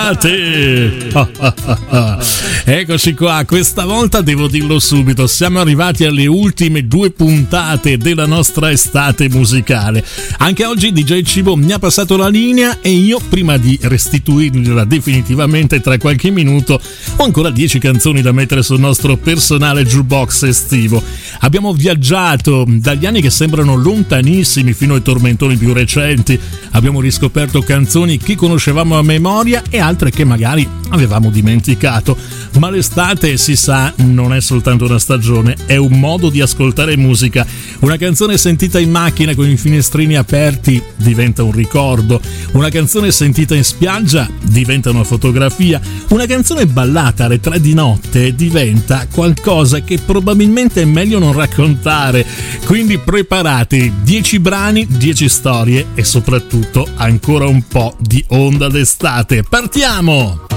Eccoci qua, questa volta devo dirlo subito, siamo arrivati alle ultime 2 puntate della nostra estate musicale. Anche oggi DJ Cibo mi ha passato la linea e io, prima di restituirgliela definitivamente tra qualche minuto, ho ancora 10 canzoni da mettere sul nostro personale jukebox estivo. Abbiamo viaggiato dagli anni che sembrano lontanissimi fino ai tormentoni più recenti, abbiamo riscoperto canzoni che conoscevamo a memoria e altre che magari avevamo dimenticato, ma l'estate, si sa, non è soltanto una stagione, è un modo di ascoltare musica. Una canzone sentita in macchina con i finestrini aperti diventa un ricordo, una canzone sentita in spiaggia diventa una fotografia, una canzone ballata alle 3 di notte diventa qualcosa che probabilmente è meglio non raccontare. Quindi preparati, 10 brani, 10 storie e soprattutto ancora un po' di onda d'estate. Partiamo!